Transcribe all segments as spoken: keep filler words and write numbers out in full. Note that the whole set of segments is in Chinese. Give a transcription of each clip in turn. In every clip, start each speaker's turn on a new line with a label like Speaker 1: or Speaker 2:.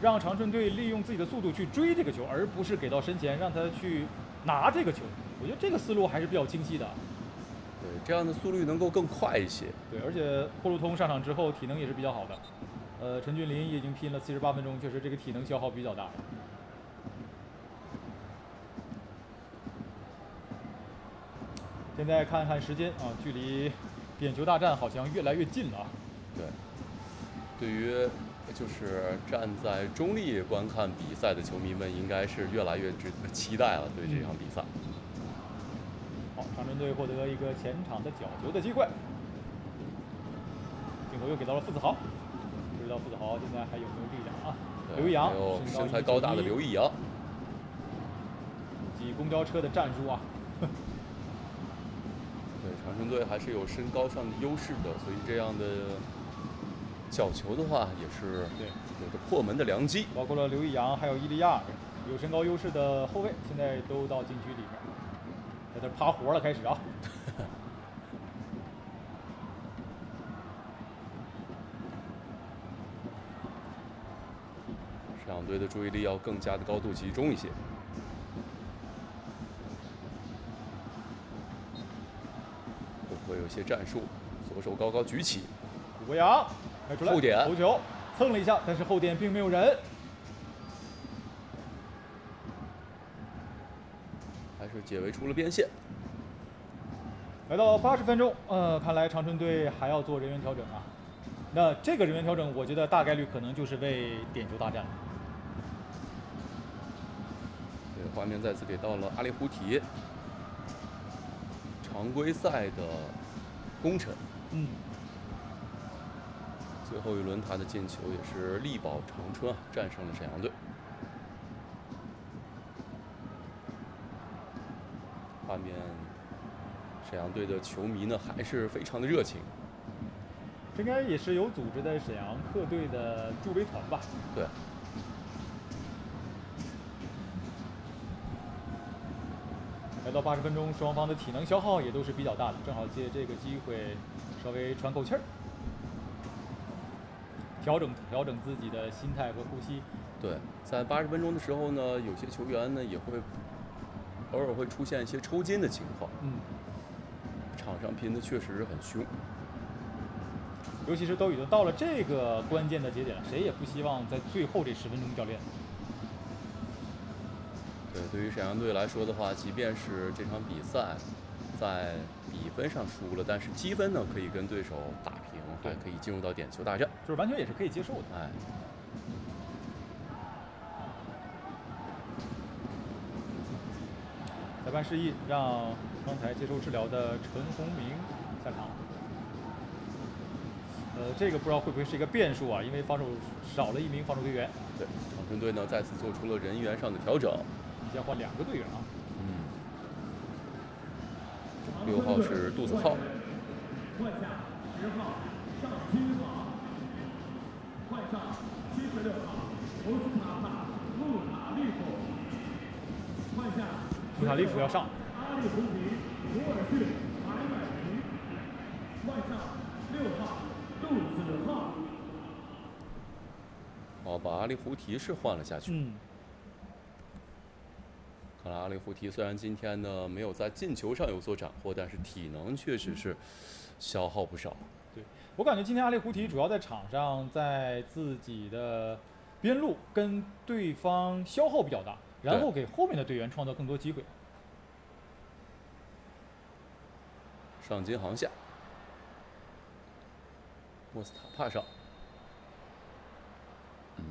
Speaker 1: 让长春队利用自己的速度去追这个球，而不是给到身前让他去拿这个球。我觉得这个思路还是比较清晰的。
Speaker 2: 对，这样的速率能够更快一些。
Speaker 1: 对，而且霍路通上场之后体能也是比较好的。呃，陈俊霖已经拼了七十八分钟，确实这个体能消耗比较大。现在看看时间啊，距离点球大战好像越来越近了啊。
Speaker 2: 对，对于就是站在中立观看比赛的球迷们，应该是越来越值得期待了。对这场比赛。
Speaker 1: 好，长春队获得一个前场的角球的机会，镜头又给到了傅子豪，不知道傅子豪现在还有没有力量啊？刘易阳，
Speaker 2: 还有身材高大的刘易阳，
Speaker 1: 挤公交车的战术啊。
Speaker 2: 对，长春队还是有身高上的优势的，所以这样的角球的话，也是
Speaker 1: 对
Speaker 2: 有着破门的良机。
Speaker 1: 包括了刘易阳，还有伊利亚，有身高优势的后卫，现在都到禁区里面，在这趴活了，开始啊。
Speaker 2: 沈阳队的注意力要更加的高度集中一些。会不会有些战术？左手高高举起，
Speaker 1: 古博洋开出来，
Speaker 2: 后点
Speaker 1: 头球蹭了一下，但是后点并没有人，
Speaker 2: 还是解围出了边线。
Speaker 1: 来到八十分钟，呃，看来长春队还要做人员调整啊。那这个人员调整，我觉得大概率可能就是为点球大战了。
Speaker 2: 对，画面再次给到了阿里胡提，常规赛的功臣。
Speaker 1: 嗯。
Speaker 2: 最后一轮他的进球也是力保长春啊，战胜了沈阳队。画面，沈阳队的球迷呢还是非常的热情。
Speaker 1: 这应该也是有组织的沈阳客队的助威团吧？
Speaker 2: 对。
Speaker 1: 来到八十分钟，双方的体能消耗也都是比较大的，正好借这个机会稍微喘口气儿，调整调整自己的心态和呼吸。
Speaker 2: 对，在八十分钟的时候呢，有些球员呢也会偶尔会出现一些抽筋的情况。
Speaker 1: 嗯。
Speaker 2: 场上拼的确实是很凶。
Speaker 1: 尤其是都已经到了这个关键的节点了，谁也不希望在最后这十分钟掉链子。
Speaker 2: 对，对于沈阳队来说的话，即便是这场比赛在比分上输了，但是积分呢可以跟对手打平，还可以进入到点球大战，
Speaker 1: 就是完全也是可以接受的。
Speaker 2: 哎，
Speaker 1: 裁判示意让刚才接受治疗的陈宏明下场。呃，这个不知道会不会是一个变数啊？因为防守少了一名防守队员。
Speaker 2: 对，长春队呢再次做出了人员上的调整，
Speaker 1: 你先换两个队员啊。
Speaker 2: 嗯。六号是杜子浩。
Speaker 3: 换下十号尚君豪，换上七十六号欧斯塔帕穆塔利夫，换下
Speaker 1: 穆塔利夫要上。
Speaker 3: 阿里胡皮古尔逊海买皮，换上六号杜子浩。
Speaker 2: 哦，把阿里胡提是换了下去。
Speaker 1: 嗯。
Speaker 2: 看来阿里胡提虽然今天呢没有在进球上有所斩获，但是体能确实是消耗不少。
Speaker 1: 对，我感觉今天阿里胡提主要在场上，在自己的边路跟对方消耗比较大，然后给后面的队员创造更多机会。
Speaker 2: 上金航下，莫斯塔帕上。嗯。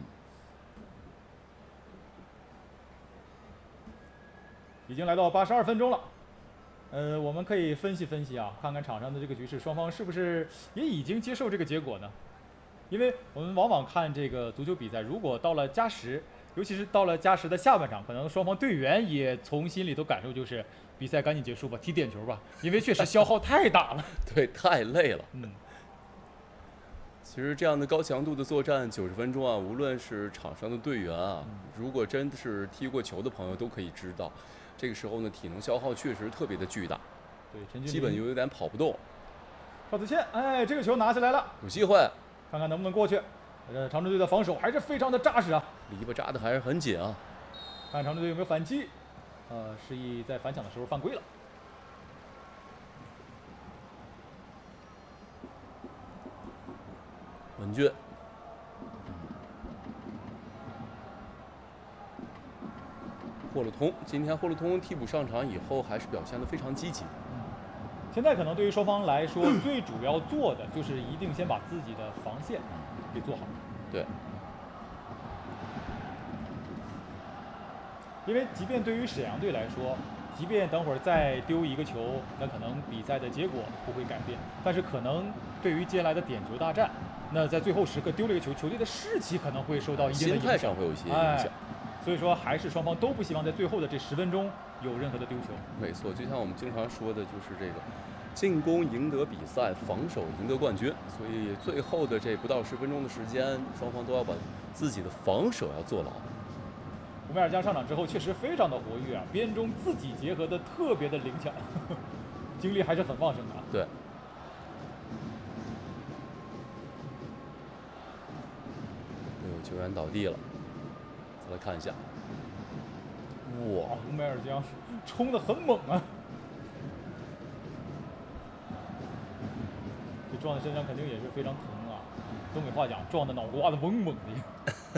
Speaker 1: 已经来到八十二分钟了，呃，我们可以分析分析啊，看看场上的这个局势，双方是不是也已经接受这个结果呢？因为我们往往看这个足球比赛，如果到了加时，尤其是到了加时的下半场，可能双方队员也从心里都感受就是比赛赶紧结束吧，踢点球吧，因为确实消耗太大了。
Speaker 2: 对，太累了。
Speaker 1: 嗯。
Speaker 2: 其实这样的高强度的作战九十分钟啊，无论是场上的队员啊，如果真的是踢过球的朋友都可以知道，这个时候呢体能消耗确实特别的巨大。
Speaker 1: 对，陈俊
Speaker 2: 基本就有点跑不动。
Speaker 1: 赵子谦，哎，这个球拿下来了，
Speaker 2: 有机会，
Speaker 1: 看看能不能过去。 呃，长春队的防守还是非常的扎实啊，
Speaker 2: 篱笆扎的还是很紧啊。
Speaker 1: 看长春队有没有反击，呃，示意在反抢的时候犯规了。
Speaker 2: 文俊，霍勒通，今天霍勒通替补上场以后，还是表现得非常积极。
Speaker 1: 现在可能对于双方来说，最主要做的就是一定先把自己的防线给做好。
Speaker 2: 对。
Speaker 1: 因为即便对于沈阳队来说，即便等会儿再丢一个球，那可能比赛的结果不会改变，但是可能对于接下来的点球大战，那在最后时刻丢了一个球，球队的士气可能会受到一定的影响，
Speaker 2: 心态上会有一些影响。
Speaker 1: 哎，所以说还是双方都不希望在最后的这十分钟有任何的丢球。
Speaker 2: 没错，就像我们经常说的，就是这个进攻赢得比赛，防守赢得冠军。所以最后的这不到十分钟的时间，双方都要把自己的防守要做牢。
Speaker 1: 胡梅尔江上场之后确实非常的活跃啊，边中自己结合的特别的灵巧，呵呵精力还是很旺盛的啊。
Speaker 2: 对。有球员倒地了，再来看一下。哇，
Speaker 1: 胡梅尔江冲得很猛啊！这撞在身上肯定也是非常疼啊。东北话讲，撞的脑瓜子嗡嗡的。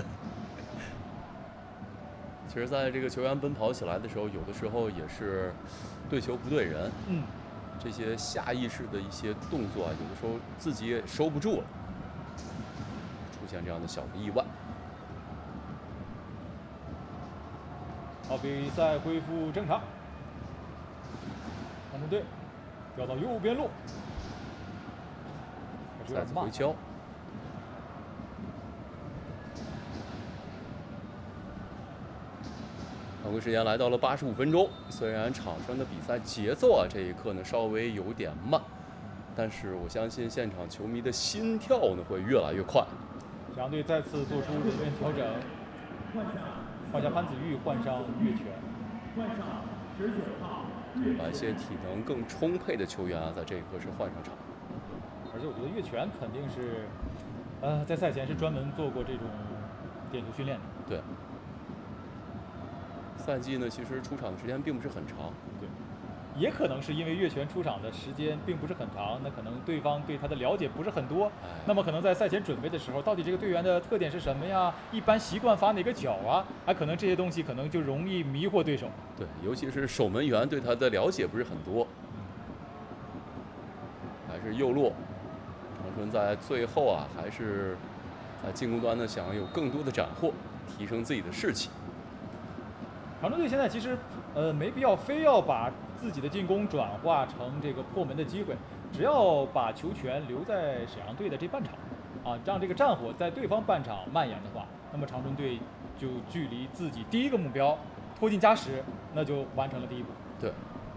Speaker 2: 其实，在这个球员奔跑起来的时候，有的时候也是对球不对人。
Speaker 1: 嗯，
Speaker 2: 这些下意识的一些动作啊，有的时候自己也收不住了，出现这样的小的意外。
Speaker 1: 好，比赛恢复正常。长春队调到右边路，
Speaker 2: 再次回敲。常规时间来到了八十五分钟，虽然场上的比赛节奏啊这一刻呢稍微有点慢，但是我相信现场球迷的心跳呢会越来越快。
Speaker 1: 沈阳队再次做出人员调整，换下潘子玉，换上岳泉，
Speaker 3: 换上十九号。
Speaker 2: 把一些体能更充沛的球员啊，在这一刻是换上场。
Speaker 1: 而且我觉得岳泉肯定是，呃，在赛前是专门做过这种点球训练的。
Speaker 2: 对。赛季呢，其实出场的时间并不是很长。
Speaker 1: 对，也可能是因为岳泉出场的时间并不是很长，那可能对方对他的了解不是很多。
Speaker 2: 哎、
Speaker 1: 那么可能在赛前准备的时候，到底这个队员的特点是什么呀？一般习惯罚哪个脚啊？还可能这些东西可能就容易迷惑对手。
Speaker 2: 对，尤其是守门员对他的了解不是很多。还是右落，长春在最后啊，还是在进攻端呢，想要有更多的斩获，提升自己的士气。
Speaker 1: 长春队现在其实，呃，没必要非要把自己的进攻转化成这个破门的机会，只要把球权留在沈阳队的这半场，啊，让这个战火在对方半场蔓延的话，那么长春队就距离自己第一个目标拖进加时，那就完成了第一步。
Speaker 2: 对，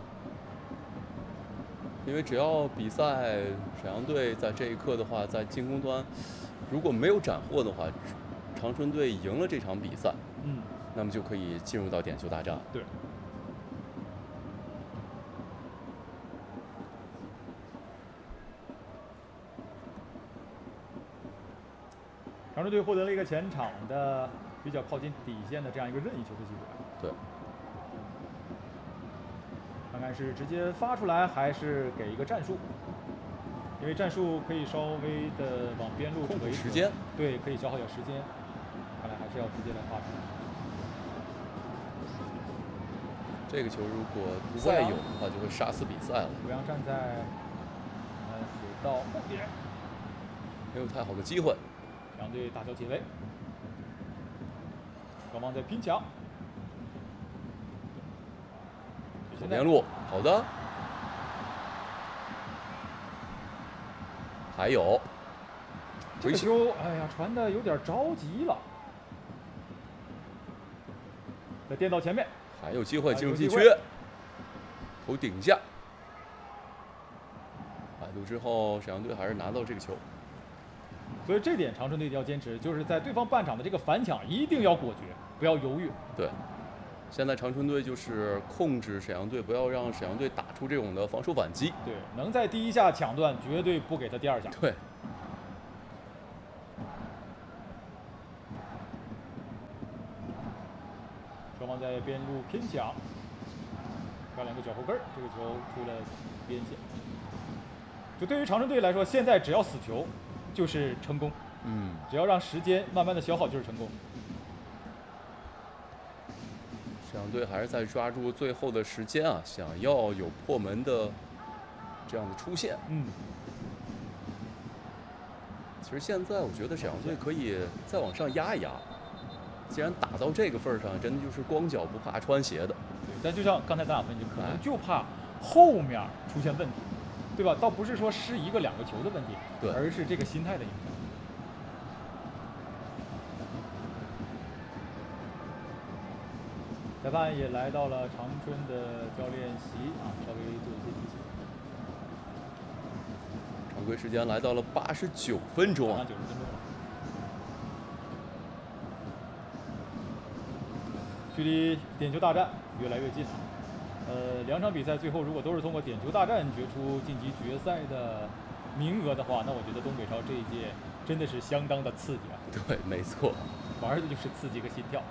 Speaker 2: 因为只要比赛沈阳队在这一刻的话，在进攻端如果没有斩获的话，长春队赢了这场比赛，
Speaker 1: 嗯。
Speaker 2: 那么就可以进入到点球大战。
Speaker 1: 对。长春队获得了一个前场的比较靠近底线的这样一个任意球的机会。
Speaker 2: 对。
Speaker 1: 看看是直接发出来，还是给一个战术？因为战术可以稍微的往边路
Speaker 2: 控制
Speaker 1: 推，
Speaker 2: 时间。
Speaker 1: 对，可以消耗点时间。看来还是要直接来发出来。
Speaker 2: 这个球如果再有的话，就会杀死比赛了。
Speaker 1: 吴阳站在呃给到后点，
Speaker 2: 没有太好的机会。
Speaker 1: 两队大小解围，双方在拼抢。
Speaker 2: 左边路，好的。还有，
Speaker 1: 这个球，哎呀，传的有点着急了。在颠倒前面。
Speaker 2: 还有机会进入禁区，头顶下，摆渡之后，沈阳队还是拿到这个球。
Speaker 1: 所以这点长春队要坚持，就是在对方半场的这个反抢一定要果决，不要犹豫。
Speaker 2: 对，现在长春队就是控制沈阳队，不要让沈阳队打出这种的防守反击。
Speaker 1: 对，能在第一下抢断，绝对不给他第二下。
Speaker 2: 对。
Speaker 1: 双方在边路拼抢，漂亮一个脚后跟儿，这个球出了边线。就对于长春队来说，现在只要死球就是成功，
Speaker 2: 嗯，
Speaker 1: 只要让时间慢慢的消耗就是成功。
Speaker 2: 沈阳队还是在抓住最后的时间啊，想要有破门的这样的出现。
Speaker 1: 嗯，
Speaker 2: 其实现在我觉得沈阳队可以再往上压一压，既然打到这个份儿上，真的就是光脚不怕穿鞋的。
Speaker 1: 对，但就像刚才咱俩分析，可能就怕后面出现问题，对吧？倒不是说失一个两个球的问题，
Speaker 2: 对，
Speaker 1: 而是这个心态的影响。裁判也来到了长春的教练席啊，稍微做一些提醒。
Speaker 2: 常规时间来到了八十九分钟啊，
Speaker 1: 九十分钟了，距离点球大战越来越近了。呃，两场比赛最后如果都是通过点球大战决出晋级决赛的名额的话，那我觉得东北超这一届真的是相当的刺激啊。
Speaker 2: 对，没错，
Speaker 1: 玩的就是刺激和心跳。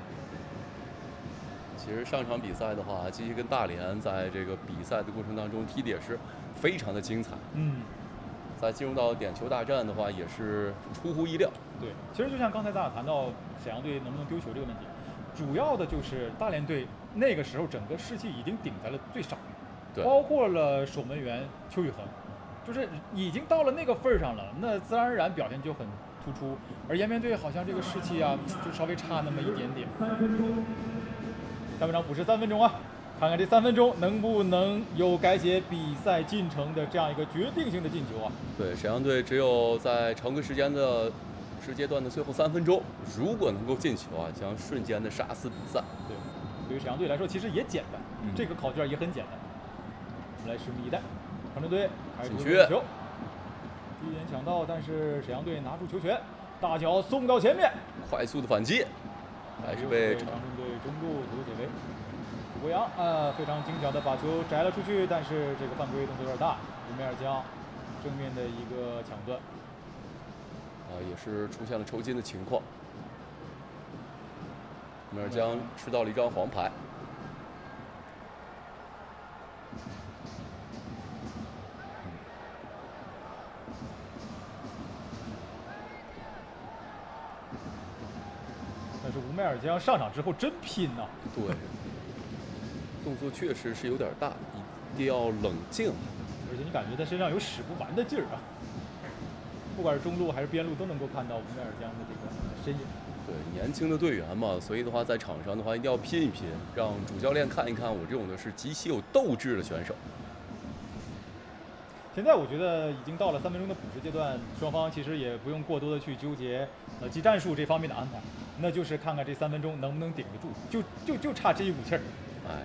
Speaker 2: 其实上场比赛的话，继续跟大连在这个比赛的过程当中踢的也是非常的精彩。
Speaker 1: 嗯，
Speaker 2: 在进入到点球大战的话，也是出乎意料。
Speaker 1: 对，其实就像刚才咱俩谈到沈阳队能不能丢球这个问题，主要的就是大连队那个时候整个士气已经顶在了最上，
Speaker 2: 对，
Speaker 1: 包括了守门员邱宇恒，就是已经到了那个份儿上了，那自然而然表现就很突出。而延边队好像这个士气啊，就稍微差那么一点点。
Speaker 3: 三分钟。
Speaker 1: 下半场补时三分钟啊，看看这三分钟能不能有改写比赛进程的这样一个决定性的进球啊！
Speaker 2: 对，沈阳队只有在常规时间的时阶段的最后三分钟，如果能够进球啊，将瞬间的杀死比赛。
Speaker 1: 对，对于沈阳队来说其实也简单，
Speaker 2: 嗯、
Speaker 1: 这个考卷也很简单。我们来拭目以待。长春队还是
Speaker 2: 进
Speaker 1: 球，第一点抢到，但是沈阳队拿住球权，大脚送到前面，
Speaker 2: 快速的反击。还是被
Speaker 1: 长春队中路图解围，吴国阳啊，非常精巧的把球摘了出去，但是这个犯规动作有点大，吴梅尔江正面的一个抢断，
Speaker 2: 啊，也是出现了抽筋的情况，梅尔江吃到了一张黄牌。
Speaker 1: 但是吴梅尔江上场之后真拼呐、啊！
Speaker 2: 对，动作确实是有点大，一定要冷静。
Speaker 1: 而且你感觉他身上有使不完的劲儿啊！不管是中路还是边路，都能够看到吴梅尔江的这个身影。
Speaker 2: 对，年轻的队员嘛，所以的话，在场上的话一定要拼一拼，让主教练看一看我这种的是极其有斗志的选手。
Speaker 1: 现在我觉得已经到了三分钟的补时阶段，双方其实也不用过多的去纠结呃技战术这方面的安排，那就是看看这三分钟能不能顶得住，就就就差这一股气儿。
Speaker 2: 哎，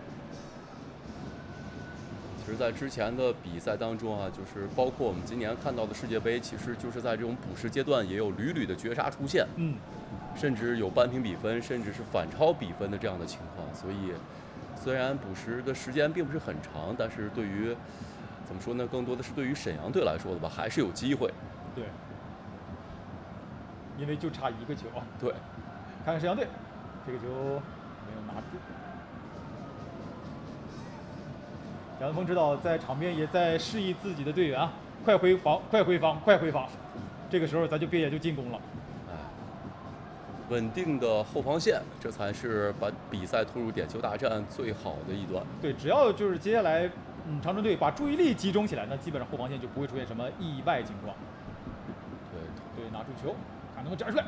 Speaker 2: 其实，在之前的比赛当中啊，就是包括我们今年看到的世界杯，其实就是在这种补时阶段也有屡屡的绝杀出现，
Speaker 1: 嗯，
Speaker 2: 甚至有扳平比分，甚至是反超比分的这样的情况。所以，虽然补时的时间并不是很长，但是对于怎么说呢？更多的是对于沈阳队来说的吧，还是有机会。
Speaker 1: 对，因为就差一个球啊。
Speaker 2: 对，
Speaker 1: 看看沈阳队，这个球没有拿住。杨峰指导在场边也在示意自己的队员啊，快回防，快回防，快回防。这个时候咱就别也就进攻了。
Speaker 2: 哎，稳定的后防线，这才是把比赛拖入点球大战最好的一段。
Speaker 1: 对，只要就是接下来。嗯，长春队把注意力集中起来，那基本上后防线就不会出现什么意外情况。
Speaker 2: 对，
Speaker 1: 对，拿住球，看能不能展出来。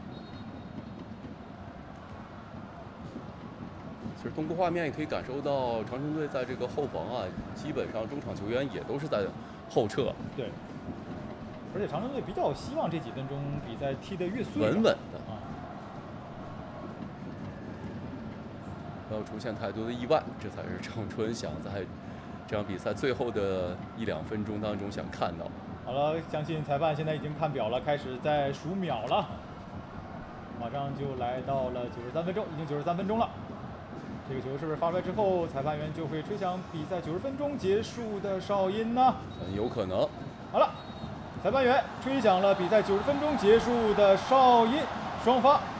Speaker 2: 其实通过画面也可以感受到，长春队在这个后防啊，基本上中场球员也都是在后撤。
Speaker 1: 对，而且长春队比较希望这几分钟比赛踢得越碎，
Speaker 2: 稳稳的
Speaker 1: 啊，
Speaker 2: 不要出现太多的意外，这才是长春想在这场比赛最后的一两分钟当中想看到。
Speaker 1: 好了，相信裁判现在已经看表了，开始在数秒了，马上就来到了九十三分钟，已经九十三分钟了。这个球是不是发出来之后，裁判员就会吹响比赛九十分钟结束的哨音呢？
Speaker 2: 很有可能。
Speaker 1: 好了，裁判员吹响了比赛九十分钟结束的哨音，双方